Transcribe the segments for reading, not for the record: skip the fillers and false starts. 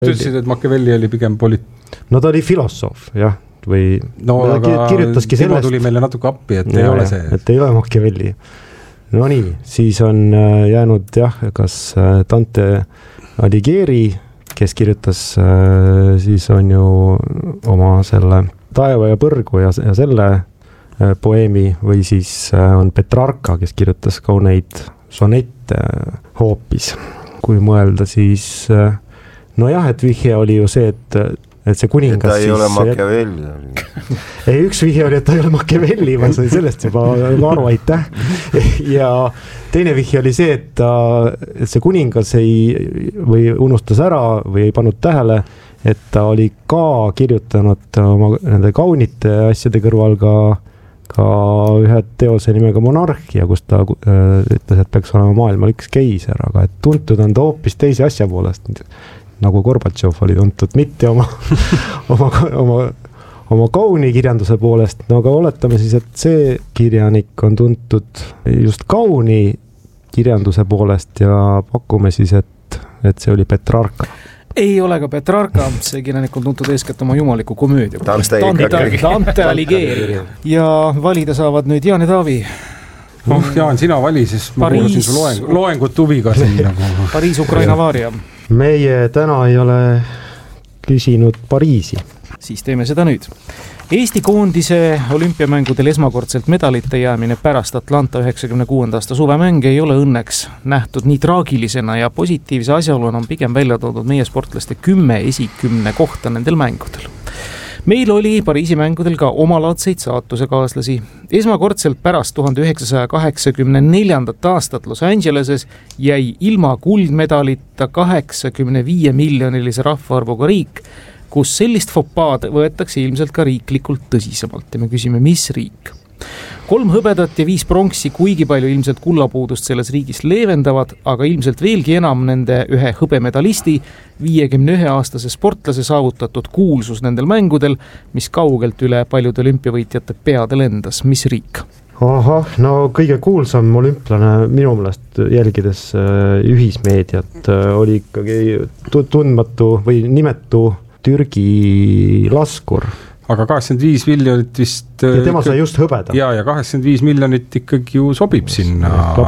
Ütlesid, et Machiavelli oli pigem No ta oli filosoof, jah. Või aga kirjutaski sellest, tuli meile natuke appi, et ei ole see. Et ei ole Machiavelli. No nii, siis on jäänud kas Dante Alighieri, kes kirjutas siis on ju oma selle Taeva ja põrgu ja selle poeemi või siis on Petrarca, kes kirjutas kauneid sonette hoopis. Kui mõelda, siis et vihje oli ju see, et see kuningas ta ei ole Machiavelli. Ei, üks vihje oli, et ta ei ole Machiavelli, ma sain sellest juba aru, aitäh. Ja teine vihje oli see, et see kuningas või unustas ära või ei pannud tähele, et ta oli ka kirjutanud oma nende kaunite asjade kõrval ka ühe teose nimega Monarhia, kus ta ütles, et peaks olema maailmal üks keiser, aga et tuntud on ta hoopis teise asja poolest, nagu Gorbatšov oli tuntud, mitte oma kauni kirjanduse poolest, no aga oletame siis, et see kirjanik on tuntud just kauni kirjanduse poolest ja pakume siis, et see oli Petrarca. Ei ole ka Petrarca, see kirjanik on tuntud eeskätt oma jumaliku komöödia. Dante Alighieri. Ja valida saavad nüüd Jaan ja Taavi. Jaan, sina vali, siis ma kuulasin su loengut huviga siin. Pariis, Ukraina vaaria. Meie täna ei ole küsinud Pariisi. Siis teeme seda nüüd. Eesti koondise olümpiamängudel esmakordselt medalite jäämine pärast Atlanta 96. aasta suvemäng ei ole õnneks nähtud nii traagilisena ja positiivse asjaoluna on pigem välja toodud meie sportlaste 10 esikümne kohta nendel mängudel. Meil oli Pariisi mängudel ka omalaadseid saatusekaaslasi. Esmakordselt pärast 1984. aastat Los Angeleses jäi ilma kuldmedalita 85 miljonilise rahvaarvuga riik, kus sellist fopaad võetakse ilmselt ka riiklikult tõsisemalt ja me küsime, mis riik. 3 hõbedat ja 5 pronksi kuigi palju ilmselt kullapuudust selles riigis leevendavad, aga ilmselt veelgi enam nende ühe hõbemedalisti 51-aastase sportlase saavutatud kuulsus nendel mängudel, mis kaugelt üle paljude olümpiavõitjate peade lendas. Mis riik? No kõige kuulsam olümplane minu meelest jälgides ühismeediat oli ikkagi tundmatu või nimetu Türgi laskur. Aga 85 miljonit vist... Ja tema sai just hõbeda. Ja 85 miljonit ikkagi ju sobib sinna.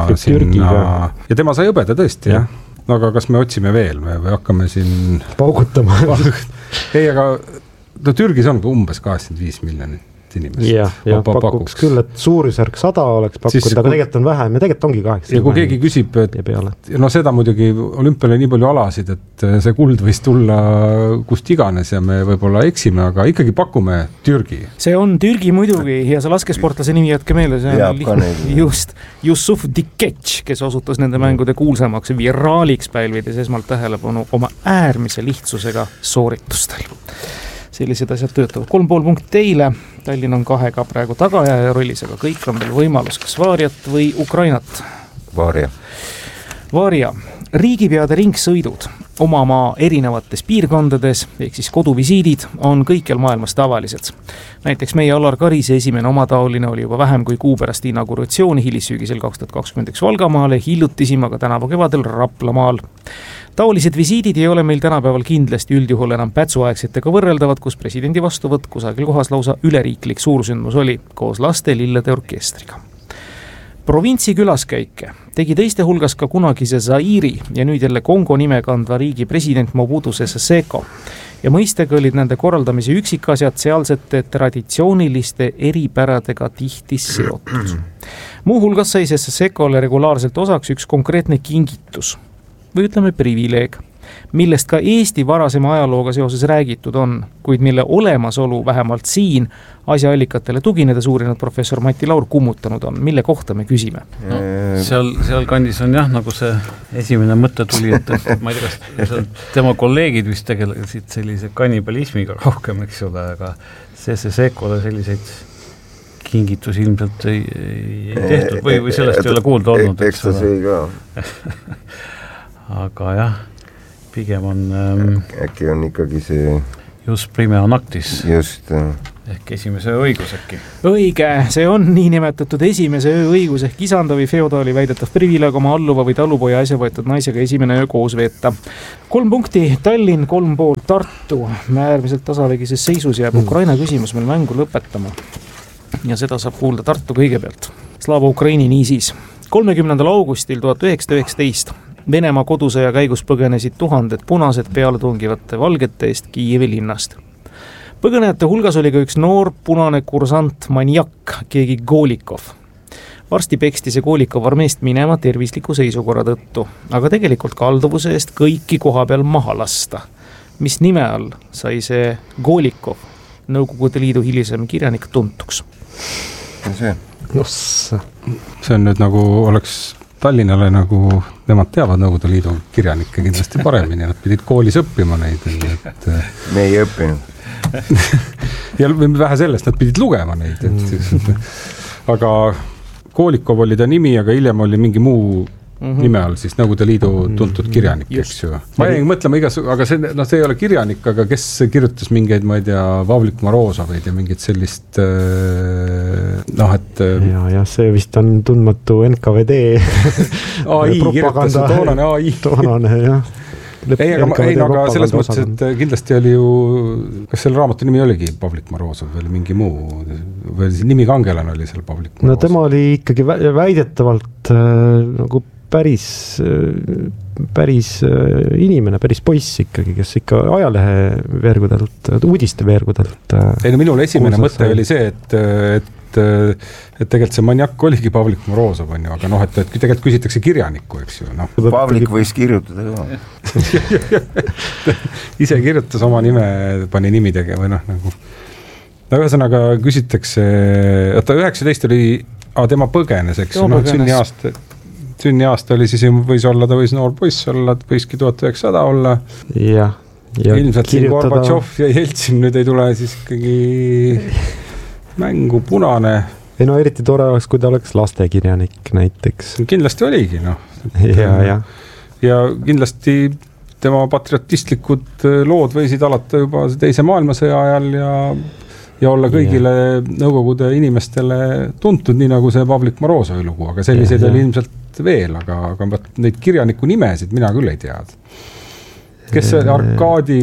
Ja tema sai hõbeda tõesti, jah. No aga kas me otsime veel või hakkame siin... Paugutama. Ei, aga Türgis on umbes 85 miljonit inimest. Ja pakuks küll, et suurusjärk 100 oleks pakkunud, aga tegelikult on vähem ja tegelikult ongi 80. Ja kui keegi küsib, et seda muidugi olümpiale nii palju alasid, et see kuld võis tulla kust iganes ja me võib-olla eksime, aga ikkagi pakume Türgi. See on Türgi muidugi ja see laskesportlase nimi jätke meele, see on just Yusuf Diketš, kes osutus nende mängude kuulsamaks ja viraaliks pälvides esmalt tähelepanu oma äärmise lihtsusega sooritustel. Sellised asjad töötavad. 3,5 punkt teile. Tallinn on 2 praegu tagaja rollis, aga kõik on veel võimalus kas Vaariat või Ukrainat. Vaaria. Riigipeade ringsõidud oma maa erinevates piirkondades, ehk siis koduvisiidid, on kõikjal maailmas tavalised. Näiteks meie Alar Karise esimene omataoline oli juba vähem kui kuu pärast inauguratsiooni hilissügisel 2021 Valgamaale, hiljutisima ka tänavu kevadel Raplamaal. Taolised visiidid ei ole meil tänapäeval kindlasti üldjuhul enam pätsuaegsetega võrreldavad, kus presidendi vastuvõtt kusagil kohas lausa üleriiklik suursündmus oli koos laste lillede orkestriga. Provintsi külaskäike tegi teiste hulgas ka kunagise Zairi ja nüüd jälle Kongo nime kandva riigi president Mobutu Sese Seko. Ja mõistega olid nende korraldamise üksikasjad sealsete traditsiooniliste eripäradega tihti seotud. Muuhulgas sai Sese Sekole regulaarselt osaks üks konkreetne kingitus või ütleme privileeg, millest ka Eesti varasema ajalooga seoses räägitud on, kuid mille olemasolu vähemalt siin asjaallikatele tuginedes uurinud professor Mati Laur kummutanud on. Mille kohta me küsime? No, seal kandis on jah, nagu see esimene mõte tuli, et ma ei tea, kas tema kolleegid vist tegelesid sellise kannibalismiga rohkem, eks ole, aga Sekole selliseid kingitusi ilmselt ei tehtud või sellest ei ole kuulda olnud. Eks ta see ka. Aga jah, pigem on... Äkki on ikkagi see Jus primea noctis. Just. Ehk esimese öö õigus äkki. Õige, see on niinimetatud esimese öö õigus ehk isanda või feodaali väidetav privileeg oma alluva või talupoja äsja võetud naisega esimene öö koos veeta. 3 punkti Tallinn, 3 pool Tartu. Äärmiselt tasavägises seisus jääb Ukraina küsimus meil mängu lõpetama. Ja seda saab kuulda Tartu kõigepealt. Slava Ukraini niisiis. 30. augustil 1919 Venemaa kodusõja käigus põgenesid tuhanded punased pealetungivate valgete eest Kiievi linnast. Põgenejate hulgas oli ka üks noor punane kursant Manjak, keegi Golikov. Varsti peksti see Golikov armeest minema tervisliku seisukorra tõttu, aga tegelikult kalduvuse eest kõiki koha peal maha lasta. Mis nime all sai see Golikov, Nõukogude Liidu hilisem kirjanik, tuntuks? See on nüüd nagu oleks Tallinnale nagu, nemad teavad Nõukogude Liidu kirjanikke kindlasti paremini, nad pidid koolis õppima neid. Et... Me ei õppinud. Ja vähe sellest, nad pidid lugema neid. Aga Golikov oli ta nimi, aga hiljem oli mingi muu nime all siis Nõukogude Liidu tuntud kirjanik, eks ju. Ma jäin mõtlema aga see ei ole kirjanik, aga kes kirjutas mingeid, ma ei tea, Pavlik Morozoveid ja mingit sellist et... Ja see vist on tundmatu NKVD AI kirjutas, toonane AI. Toonane, jah. Aga selles mõttes, et kindlasti oli ju, kas selle raamatu nimi oligi Pavlik Morozov või mingi muu, või nimi kangelane oli seal Pavlik Morozov? No tema oli ikkagi väidetavalt nagu päris inimene, päris poiss ikkagi, kes ikka ajalehe veergudelt, uudiste veergudelt. Ei, no minul esimene mõte oli see, et tegelikult see Manjak oligi Pavlik Morozov, on ju, aga et tegelikult küsitakse kirjanikku, eks ju. Pavlik võis kirjutada ka. Ise kirjutas oma nime, pani nimi tegema või nagu. Ühesõnaga küsitakse, 19 oli, tema põgenes, eks ju, sünniaasta oli siis, ta võis noor poiss olla, võiski 1900 olla. Ja ilmselt siin Gorbatšov ja Jeltsin nüüd ei tule siis ikkagi mängu punane. Ei no eriti tore oleks, kui ta oleks lastekirjanik näiteks. Kindlasti oligi, Ja kindlasti tema patriotistlikud lood võisid alata juba teise maailmasõja ajal ja olla kõigile Nõukogude inimestele tuntud, nii nagu see Pavlik Morozovi lugu, aga selliseid oli ilmselt veel, aga neid kirjaniku nimesid mina küll ei tead. Kes see Arkadi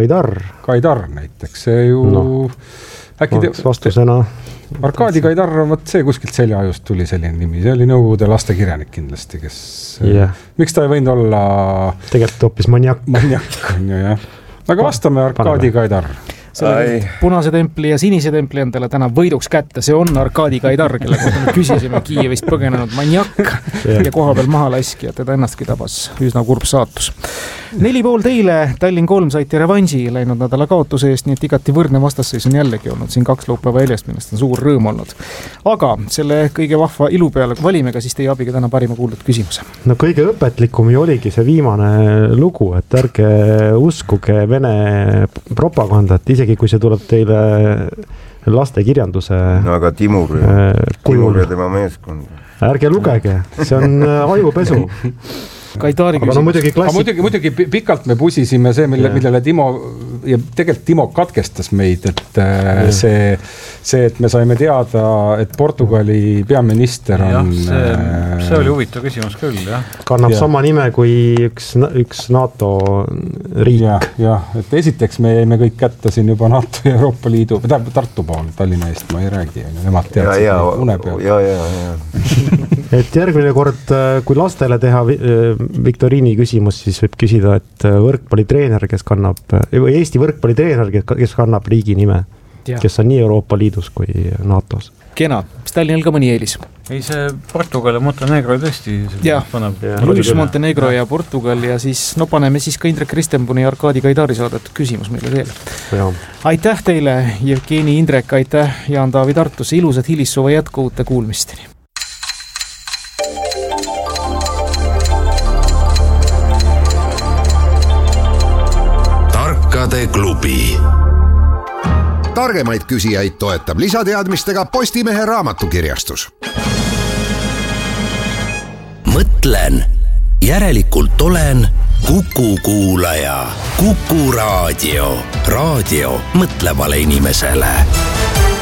Kaidar näiteks, see ju vastusena Arkadi Kaidar, see kuskilt seljaajust tuli selline nimi, see oli Nõukogude lastekirjanik kindlasti, kes miks ta ei võinud olla tegelikult hoopis Manjak on ju, jah. Aga vastame Arkadi Kaidar. Punase templi ja sinise templi on talle täna võiduks kätte, see on Arkadi Kaidar, kelle kohta me küsisime Kiievist põgenenud Manjak ja koha peal maha laski, et teda ennastki tabas üsna kurb saatus. 4,5 teile, Tallinn 3 saiti revanži läinud nädala kaotuse eest, nii et igati võrdne vastasseis on jällegi olnud siin 2 laupäeva eljast, millest on suur rõõm olnud. Aga selle kõige vahva ilu peale valime ka siis teie abiga täna parima kuuldud küsimuse. No kõige õpetlikum ju oligi see viimane lugu, et ärge uskuge Vene propagandat, isegi kui see tuleb teile lastekirjanduse aga Timur ja tema meeskond. Ärge lugege, see on ajupesu. Kaidari küsimus. Muidugi pikalt me pusisime see, millele Timo, ja tegelikult Timo katkestas meid, et see, et me saime teada, et Portugali peaminister on... See oli huvitav küsimus küll, jah. Kannab sama nime kui üks NATO riik. Jah, et esiteks me jäime kõik kätte siin juba NATO ja Euroopa Liidu, Tartu pool, Tallinna eest, ma ei räägi, nemad teadsid une peal. Et järgmine kord, kui lastele teha viktoriini küsimus, siis võib küsida, et võrkpallitreener, kes kannab, või Eesti võrkpallitreener, kes kannab riigi nime, kes on nii Euroopa Liidus kui NATOs. Kena, mis Tallinnal ka mõni eelis? Ei, see Portugal ja Montenegro tõesti paneb. Luis Montenegro ja Portugal ja siis paneme siis ka Indrek Ristenbuni ja Arkadi Kaidari saadetud küsimus meile veel. Aitäh teile, Jevgeni Indrek, aitäh Jaan-Taavi Tartus, ilusat hilissuve jätku uute kuulmisteni. Klubi. Targemaid küsijaid toetab lisateadmistega Postimehe raamatukirjastus. Mõtlen, järelikult olen Kuku Kuulaja, Kuku Raadio. Raadio mõtlevale inimesele.